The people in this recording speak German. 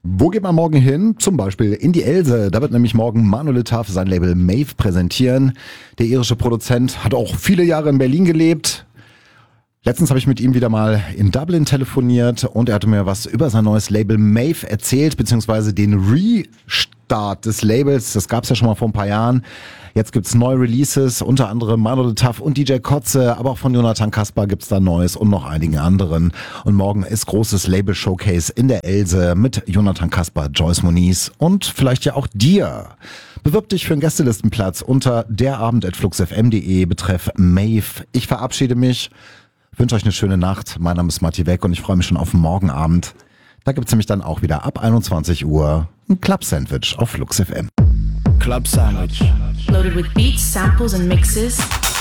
Wo geht man morgen hin? Zum Beispiel in die Else. Da wird nämlich morgen Manuel Taff sein Label Maeve präsentieren. Der irische Produzent hat auch viele Jahre in Berlin gelebt. Letztens habe ich mit ihm wieder mal in Dublin telefoniert und er hatte mir was über sein neues Label Maeve erzählt, beziehungsweise den Restart des Labels. Das gab es ja schon mal vor ein paar Jahren. Jetzt gibt's neue Releases, unter anderem Manuel Taff und DJ Kotze, aber auch von Jonathan Kasper gibt's da Neues und noch einigen anderen. Und morgen ist großes Label-Showcase in der Else mit Jonathan Kasper, Joyce Moniz und vielleicht ja auch dir. Bewirb dich für einen Gästelistenplatz unter derabend@fluxfm.de betreff Maeve. Ich verabschiede mich, wünsche euch eine schöne Nacht. Mein Name ist Matti Weck und ich freue mich schon auf den Morgenabend. Da gibt's nämlich dann auch wieder ab 21 Uhr ein Club-Sandwich auf Flux FM. Club Sandwich. Loaded with beats, samples and mixes.